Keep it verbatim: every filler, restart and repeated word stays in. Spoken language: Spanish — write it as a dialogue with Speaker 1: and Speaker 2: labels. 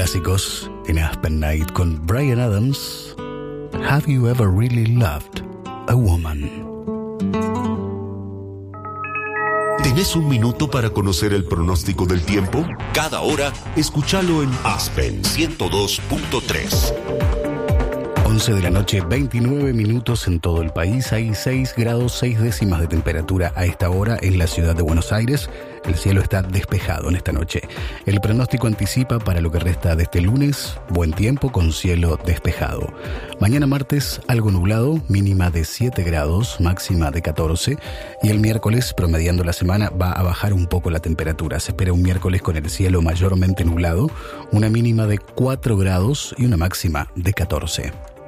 Speaker 1: clásicos en Aspen Night con Bryan Adams. Have you ever really loved a woman?
Speaker 2: ¿Tenés un minuto para conocer el pronóstico del tiempo? Cada hora, escúchalo en Aspen ciento dos punto tres.
Speaker 1: once de la noche, veintinueve minutos en todo el país. Hay seis grados seis décimas de temperatura a esta hora en la ciudad de Buenos Aires. El cielo está despejado en esta noche. El pronóstico anticipa para lo que resta de este lunes, buen tiempo con cielo despejado. Mañana martes, algo nublado, mínima de siete grados, máxima de catorce. Y el miércoles, promediando la semana, va a bajar un poco la temperatura. Se espera un miércoles con el cielo mayormente nublado, una mínima de cuatro grados y una máxima de catorce.